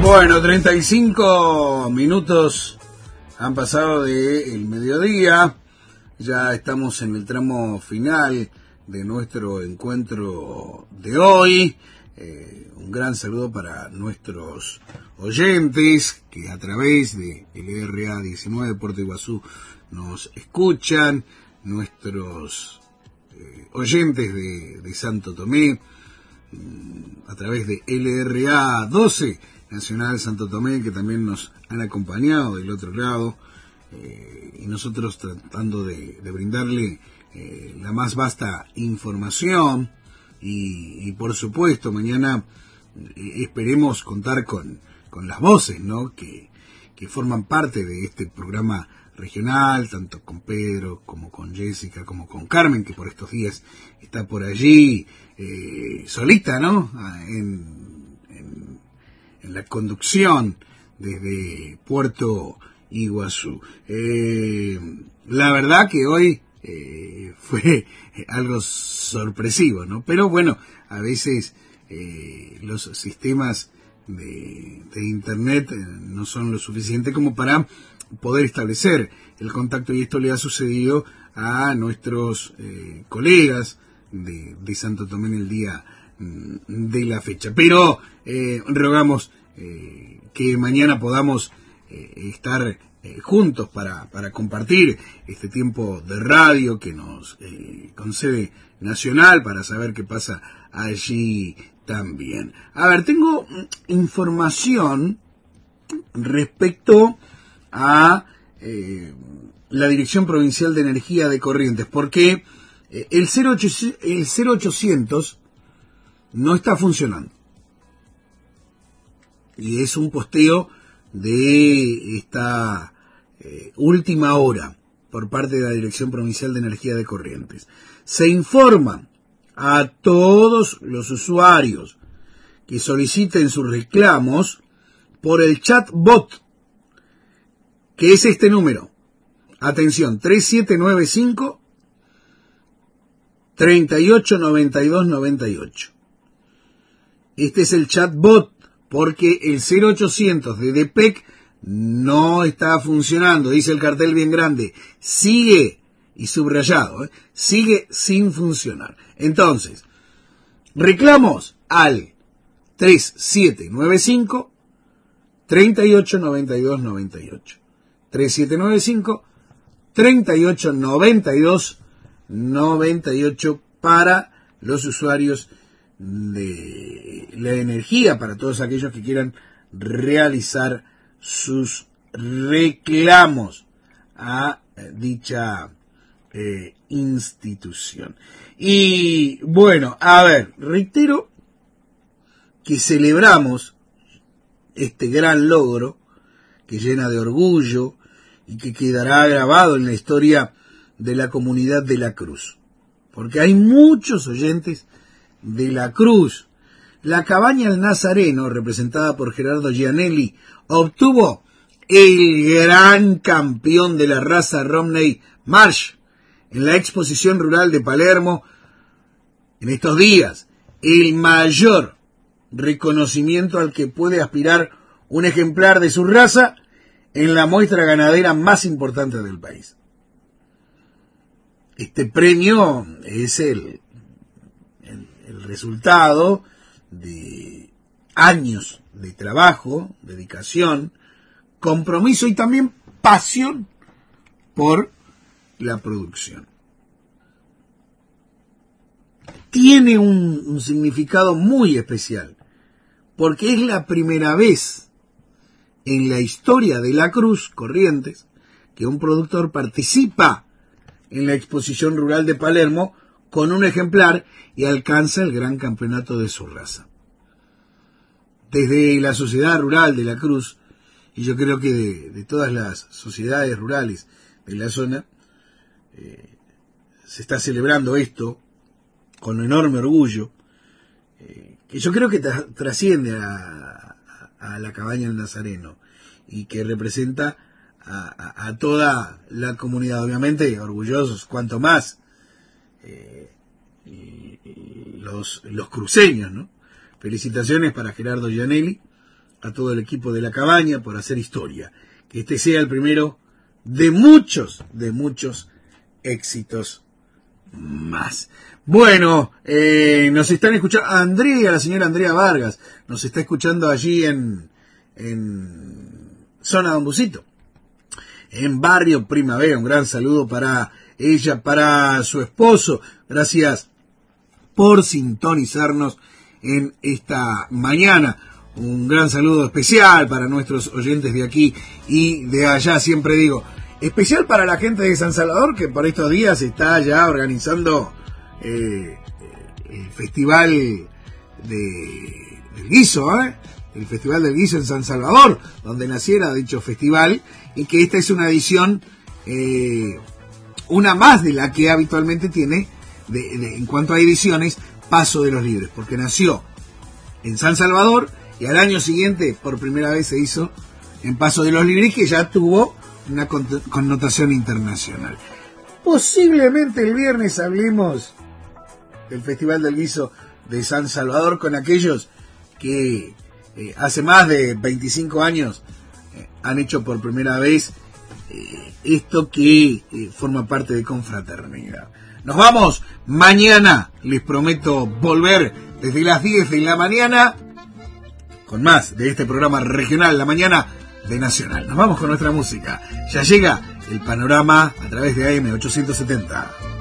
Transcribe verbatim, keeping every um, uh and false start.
Bueno, treinta y cinco minutos han pasado del mediodía. Ya estamos en el tramo final de nuestro encuentro de hoy. Eh, un gran saludo para nuestros oyentes que a través de L R A diecinueve Puerto Iguazú nos escuchan, nuestros eh, oyentes de, de Santo Tomé, a través de L R A doce Nacional Santo Tomé, que también nos han acompañado del otro lado, eh, y nosotros tratando de, de brindarle eh, la más vasta información, y, y por supuesto mañana eh, esperemos contar con, con las voces, ¿no?, que, que forman parte de este programa regional, tanto con Pedro como con Jessica, como con Carmen, que por estos días está por allí eh, solita, ¿no?, en, en, en la conducción desde Puerto Iguazú. Eh, la verdad que hoy eh, fue algo sorpresivo, ¿no? Pero bueno, a veces eh, los sistemas de, de internet no son lo suficiente como para poder establecer el contacto, y esto le ha sucedido a nuestros eh, colegas de, de Santo Tomé en el día de la fecha. Pero eh, rogamos eh, que mañana podamos eh, estar eh, juntos para, para compartir este tiempo de radio que nos eh, concede Nacional, para saber qué pasa allí también. A ver, tengo información respecto a eh, la Dirección Provincial de Energía de Corrientes, porque eh, el, cero ocho, el cero ochocientos no está funcionando, y es un posteo de esta eh, última hora por parte de la Dirección Provincial de Energía de Corrientes. Se informa a todos los usuarios que soliciten sus reclamos por el chatbot, que es este número. Atención, tres siete nueve cinco, tres ocho nueve dos nueve ocho. Este es el chatbot, porque el cero ochocientos de D P E C no está funcionando, dice el cartel bien grande. Sigue, y subrayado, ¿eh? sigue sin funcionar. Entonces, reclamos al tres siete nueve cinco, tres ocho nueve dos nueve ocho. tres siete nueve cinco, tres ocho nueve dos nueve ocho para los usuarios de la energía, para todos aquellos que quieran realizar sus reclamos a dicha eh, institución. Y bueno, a ver, reitero que celebramos este gran logro que llena de orgullo y que quedará grabado en la historia de la comunidad de La Cruz, porque hay muchos oyentes de La Cruz. La Cabaña El Nazareno, representada por Gerardo Gianelli, obtuvo el gran campeón de la raza Romney Marsh en la exposición rural de Palermo en estos días, el mayor reconocimiento al que puede aspirar un ejemplar de su raza en la muestra ganadera más importante del país. Este premio es el, el, el resultado de años de trabajo, dedicación, compromiso y también pasión por la producción. Tiene un, un significado muy especial, porque es la primera vez en la historia de La Cruz, Corrientes, que un productor participa en la exposición rural de Palermo con un ejemplar y alcanza el gran campeonato de su raza. Desde la sociedad rural de La Cruz, y yo creo que de, de todas las sociedades rurales de la zona, eh, se está celebrando esto con enorme orgullo, eh, que yo creo que tra- trasciende a, a, a la Cabaña del Nazareno, y que representa a, a, a toda la comunidad, obviamente orgullosos, cuanto más eh, y, y los, los cruceños, ¿no? Felicitaciones para Gerardo Gianelli, a todo el equipo de La Cabaña por hacer historia. Que este sea el primero de muchos, de muchos éxitos más. Bueno, eh, nos están escuchando, Andrea, la señora Andrea Vargas, nos está escuchando allí en, en Zona Don Busito, en Barrio Primavera. Un gran saludo para ella, para su esposo. Gracias por sintonizarnos en esta mañana. Un gran saludo especial para nuestros oyentes de aquí y de allá, siempre digo. Especial para la gente de San Salvador, que por estos días está ya organizando eh, el Festival de, del Guiso, ¿eh? el Festival del Guiso en San Salvador, donde naciera dicho festival, y que esta es una edición, eh, una más de la que habitualmente tiene, de, de, en cuanto a ediciones, Paso de los Libres, porque nació en San Salvador, y al año siguiente por primera vez se hizo en Paso de los Libres, que ya tuvo una connotación internacional. Posiblemente el viernes hablemos del Festival del Guiso de San Salvador con aquellos que eh, hace más de veinticinco años eh, han hecho por primera vez eh, esto que eh, forma parte de Confraternidad. Nos vamos mañana, les prometo volver desde las diez de la mañana con más de este programa regional, La Mañana de Nacional. Nos vamos con nuestra música. Ya llega el panorama a través de A M ochocientos setenta.